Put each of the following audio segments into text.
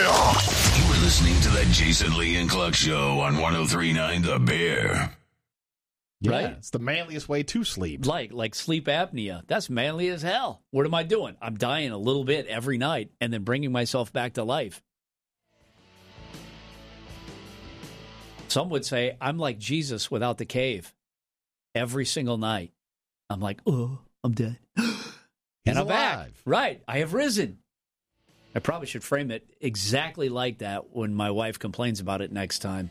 You are listening to the Jason Lee and Cluck Show on 103.9 The Bear. Yeah, Right? it's the manliest way to sleep. Like sleep apnea. That's manly as hell. What am I doing? I'm dying a little bit every night and then bringing myself back to life. Some would say I'm like Jesus without the cave. Every single night, I'm like, oh, I'm dead. He's I'm back. alive. Right. I have risen. I probably should frame it exactly like that when my wife complains about it next time.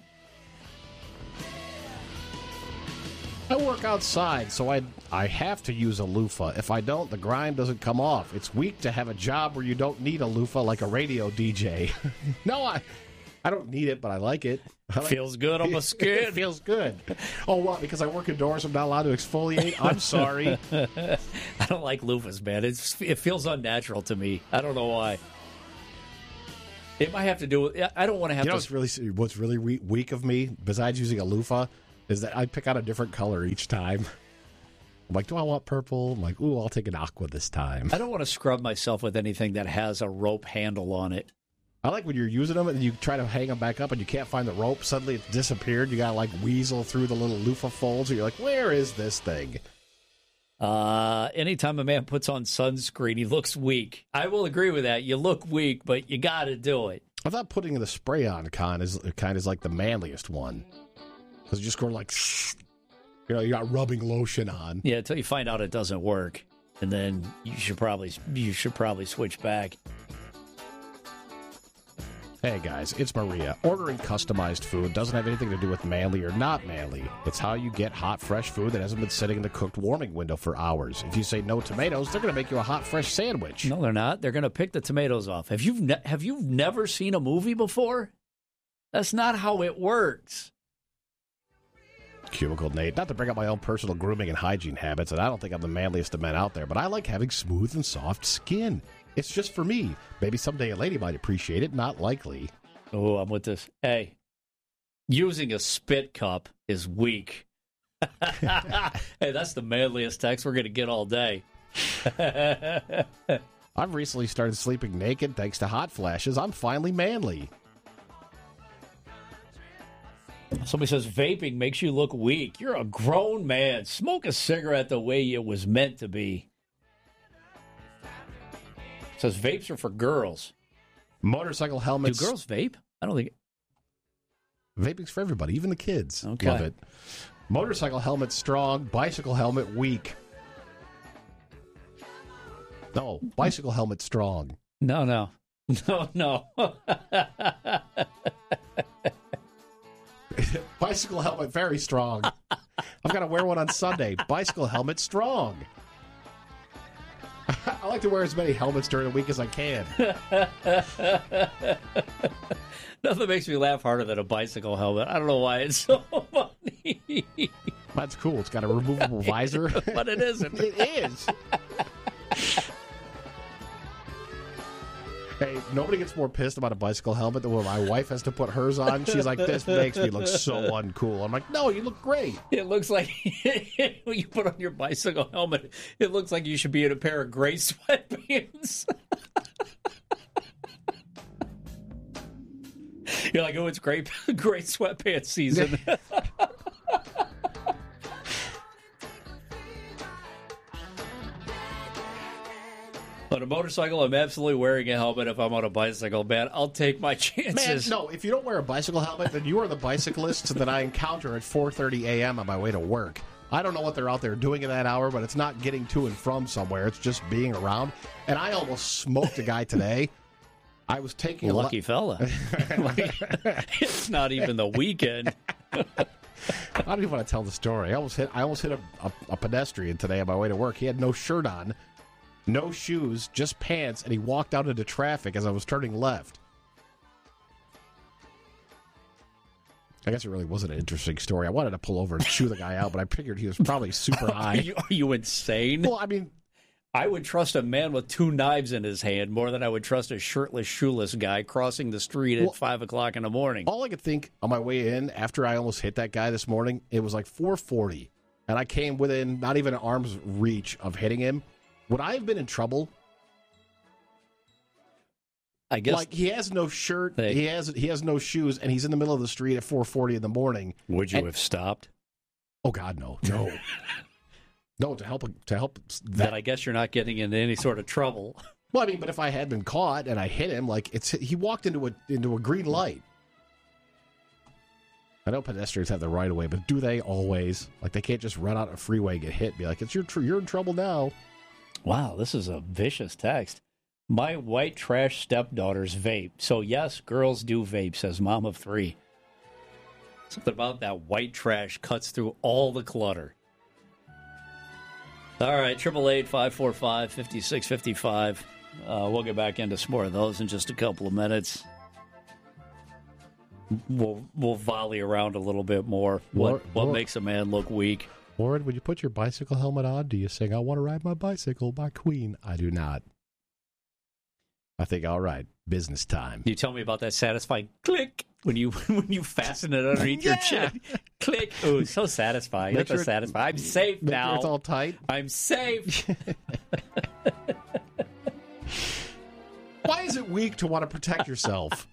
I work outside, so I have to use a loofah. If I don't, the grind doesn't come off. It's weak to have a job where you don't need a loofah like a radio DJ. No, I don't need it, but I like it. Feels good on my skin. It feels good. Oh, what? Because I work indoors, I'm not allowed to exfoliate? I'm sorry. I don't like loofahs, man. It feels unnatural to me. I don't know why. It might have to do with... I don't want to have to... What's really weak of me, besides using a loofah, is that I pick out a different color each time. I'm like, do I want purple? I'm like, ooh, I'll take an aqua this time. I don't want to scrub myself with anything that has a rope handle on it. I like when you're using them and you try to hang them back up and you can't find the rope. Suddenly it's disappeared. You got to like weasel through the little loofah folds. And you're like, where is this thing? Anytime a man puts on sunscreen, he looks weak. I will agree with that. You look weak, but you got to do it. I thought putting the spray on kind is like the manliest one. Because you just go like, you're not rubbing lotion on. Yeah, until you find out it doesn't work. And then you should probably switch back. Hey guys, it's Maria. Ordering customized food doesn't have anything to do with manly or not manly. It's how you get hot, fresh food that hasn't been sitting in the cooked warming window for hours. If you say no tomatoes, they're going to make you a hot, fresh sandwich. No, they're not. They're going to pick the tomatoes off. Have you never seen a movie before? That's not how it works. Cubicle Nate. Not to bring up my own personal grooming and hygiene habits, and I don't think I'm the manliest of men out there, but I like having smooth and soft skin. It's just for me. Maybe someday a lady might appreciate it. Not likely. Oh, I'm with this. Hey, using a spit cup is weak. Hey, that's the manliest text we're going to get all day. I've recently started sleeping naked thanks to hot flashes. I'm finally manly. Somebody says vaping makes you look weak. You're a grown man. Smoke a cigarette the way it was meant to be. It says vapes are for girls. Motorcycle helmets. Do girls vape? I don't think... Vaping's for everybody, even the kids. Okay. Love it. Motorcycle helmet strong, bicycle helmet weak. No, bicycle helmet strong. No. Bicycle helmet very strong. I've got to wear one on Sunday. Bicycle helmet strong. I like to wear as many helmets during the week as I can. Nothing makes me laugh harder than a bicycle helmet. I don't know why it's so funny. That's cool. It's got a removable visor. But it isn't. It is. Hey, nobody gets more pissed about a bicycle helmet than when my wife has to put hers on. She's like, this makes me look so uncool. I'm like, no, you look great. It looks like when you put on your bicycle helmet, it looks like you should be in a pair of gray sweatpants. You're like, oh, it's great sweatpants season. On a motorcycle, I'm absolutely wearing a helmet. If I'm on a bicycle, man, I'll take my chances. Man, no, if you don't wear a bicycle helmet, then you are the bicyclists that I encounter at 4:30 a.m. on my way to work. I don't know what they're out there doing at that hour, but it's not getting to and from somewhere. It's just being around. And I almost smoked a guy today. I was taking lucky fella. It's not even the weekend. I don't even want to tell the story. I almost hit a pedestrian today on my way to work. He had no shirt on. No shoes, just pants, and he walked out into traffic as I was turning left. I guess it really wasn't an interesting story. I wanted to pull over and chew the guy out, but I figured he was probably super high. Are you insane? Well, I mean... I would trust a man with 2 knives in his hand more than I would trust a shirtless, shoeless guy crossing the street at 5 o'clock in the morning. All I could think on my way in, after I almost hit that guy this morning, it was like 4:40, and I came within not even an arm's reach of hitting him. Would I have been in trouble? I guess like he has no shirt, he has no shoes, and he's in the middle of the street at 4:40 in the morning. Would you have stopped? Oh God, no. No, to help Then I guess you're not getting into any sort of trouble. Well, I mean, but if I had been caught and I hit him, like he walked into a green light. I know pedestrians have the right of way, but do they always? Like they can't just run out a freeway and get hit and be like, you're in trouble now. Wow, this is a vicious text. My white trash stepdaughters vape. So yes, girls do vape, says mom of 3. Something about that white trash cuts through all the clutter. All right, 888-545-5655. We'll get back into some more of those in just a couple of minutes. We'll volley around a little bit more. What makes a man look weak? Warren, when you put your bicycle helmet on, do you sing "I Want to Ride My Bicycle" by Queen? I do not. I think, all right, business time. You tell me about that satisfying click when you fasten it underneath your chin. Click. Ooh, so satisfying. That's so satisfying. I'm safe now. Sure it's all tight. I'm safe. Why is it weak to want to protect yourself?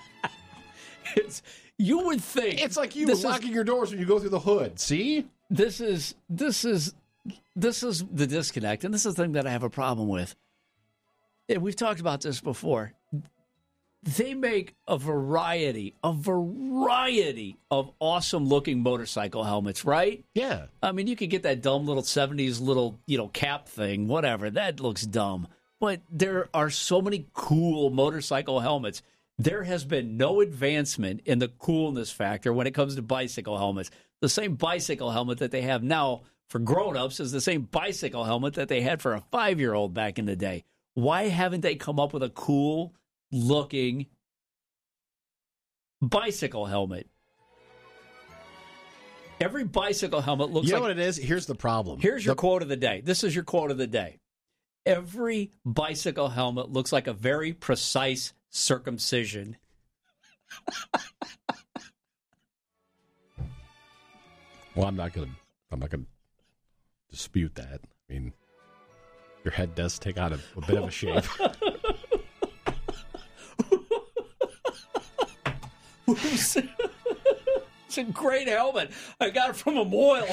You would think it's like you locking your doors when you go through the hood. See, this is the disconnect, and this is the thing that I have a problem with. And we've talked about this before. They make a variety of awesome-looking motorcycle helmets, right? Yeah. I mean, you could get that dumb little 70s little, cap thing, whatever. That looks dumb. But there are so many cool motorcycle helmets. There has been no advancement in the coolness factor when it comes to bicycle helmets. The same bicycle helmet that they have now for grown-ups is the same bicycle helmet that they had for a 5-year-old back in the day. Why haven't they come up with a cool-looking bicycle helmet? Every bicycle helmet looks like... You know what it is? Here's the problem. Here's your quote of the day. This is your quote of the day. Every bicycle helmet looks like a very precise circumcision. Well, I'm not gonna dispute that. I mean, your head does take on a bit of a shape. It's a great helmet. I got it from a Moyle.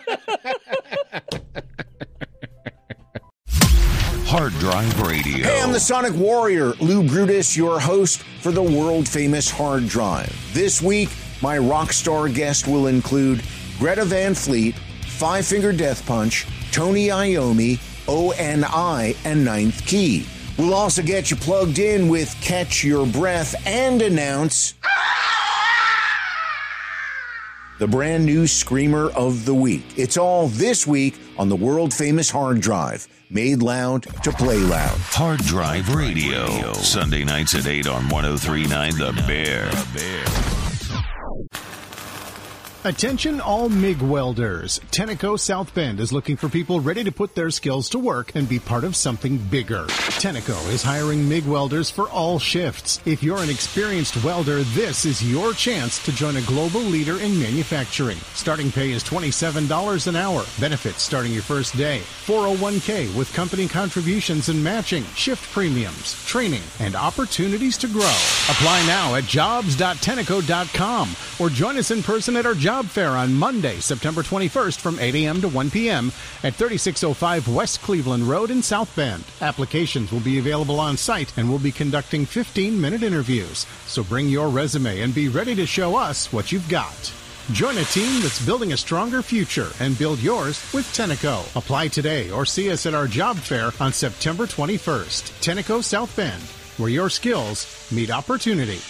Hard Drive Radio. Hey, I'm the Sonic Warrior, Lou Brutus, your host for the world-famous Hard Drive. This week, my rock star guest will include Greta Van Fleet, Five Finger Death Punch, Tony Iommi, ONI, and Ninth Key. We'll also get you plugged in with Catch Your Breath and announce the brand new Screamer of the Week. It's all this week on the world-famous Hard Drive. Made loud to play loud. Hard Drive Radio. Sunday nights at 8 on 103.9 The Bear. Attention all MIG welders. Tenneco South Bend is looking for people ready to put their skills to work and be part of something bigger. Tenneco is hiring MIG welders for all shifts. If you're an experienced welder, this is your chance to join a global leader in manufacturing. Starting pay is $27 an hour. Benefits starting your first day. 401k with company contributions and matching, shift premiums, training, and opportunities to grow. Apply now at jobs.tenneco.com or join us in person at our job fair on Monday, September 21st from 8 a.m. to 1 p.m. at 3605 West Cleveland Road in South Bend. Applications will be available on site and we'll be conducting 15-minute interviews. So bring your resume and be ready to show us what you've got. Join a team that's building a stronger future and build yours with Tenneco. Apply today or see us at our job fair on September 21st. Tenneco South Bend, where your skills meet opportunity.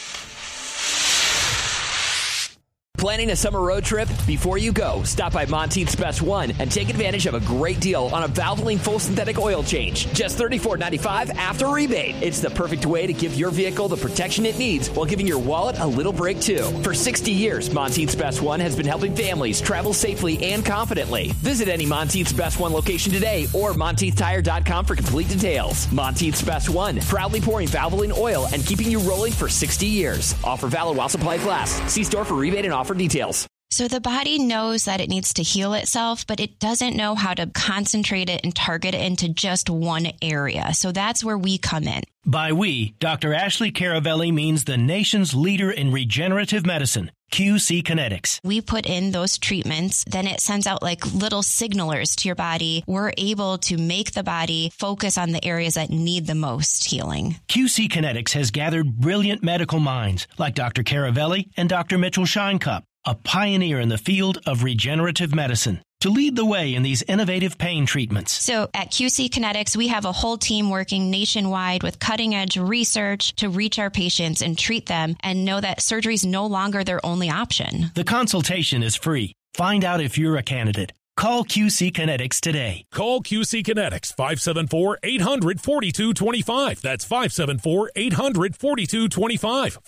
Planning a summer road trip? Before you go, stop by Monteith's Best One and take advantage of a great deal on a Valvoline full synthetic oil change. Just $34.95 after rebate. It's the perfect way to give your vehicle the protection it needs while giving your wallet a little break too. For 60 years, Monteith's Best One has been helping families travel safely and confidently. Visit any Monteith's Best One location today or MonteithTire.com for complete details. Monteith's Best One, proudly pouring Valvoline oil and keeping you rolling for 60 years. Offer valid while supplies last. See store for rebate and offer details. So the body knows that it needs to heal itself, but it doesn't know how to concentrate it and target it into just one area. So that's where we come in. By we, Dr. Ashley Caravelli means the nation's leader in regenerative medicine, QC Kinetics. We put in those treatments, then it sends out like little signalers to your body. We're able to make the body focus on the areas that need the most healing. QC Kinetics has gathered brilliant medical minds like Dr. Caravelli and Dr. Mitchell Scheinkup, a pioneer in the field of regenerative medicine, to lead the way in these innovative pain treatments. So at QC Kinetics, we have a whole team working nationwide with cutting-edge research to reach our patients and treat them and know that surgery is no longer their only option. The consultation is free. Find out if you're a candidate. Call QC Kinetics today. Call QC Kinetics, 574-800-4225. That's 574-800-4225.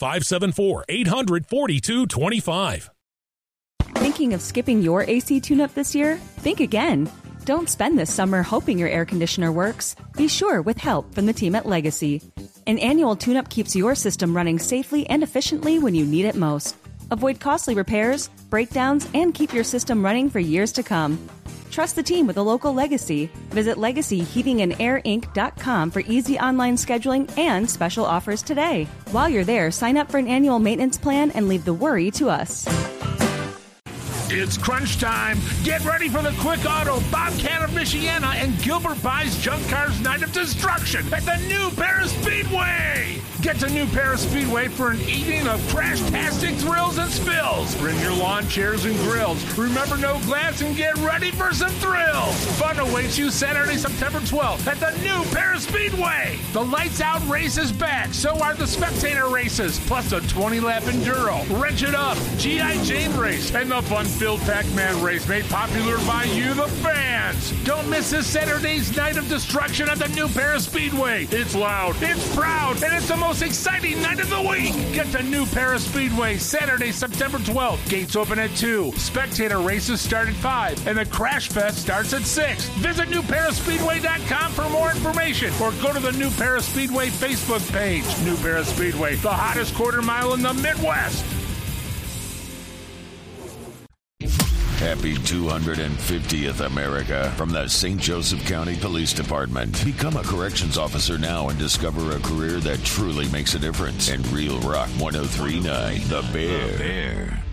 574-800-4225. Thinking of skipping your AC tune-up this year? Think again. Don't spend this summer hoping your air conditioner works. Be sure with help from the team at Legacy. An annual tune-up keeps your system running safely and efficiently when you need it most. Avoid costly repairs, breakdowns, and keep your system running for years to come. Trust the team with a local Legacy. Visit LegacyHeatingandAirInc.com for easy online scheduling and special offers today. While you're there, sign up for an annual maintenance plan and leave the worry to us. It's crunch time. Get ready for the Quick Auto, Bobcat of Michiana, and Gilbert Buys Junk Cars Night of Destruction at the New Paris Speedway. Get to New Paris Speedway for an evening of crash-tastic thrills and spills. Bring your lawn chairs and grills. Remember, no glass, and get ready for some thrills. Fun awaits you Saturday, September 12th at the New Paris Speedway. The Lights Out race is back. So are the spectator races, plus the 20-lap Enduro, Wrench It Up, G.I. Jane race, and the fun-filled Pac-Man race made popular by you, the fans. Don't miss this Saturday's Night of Destruction at the New Paris Speedway. It's loud, it's proud, and it's the most exciting night of the week. Get to New Paris Speedway Saturday, September 12th. Gates open at 2. Spectator races start at 5, and the Crash Fest starts at 6. Visit NewParisSpeedway.com for more information, or go to the New Paris Speedway Facebook page. New Paris Speedway, the hottest quarter mile in the Midwest. Happy 250th America from the St. Joseph County Police Department. Become a corrections officer now and discover a career that truly makes a difference. And Real Rock 103.9, The Bear.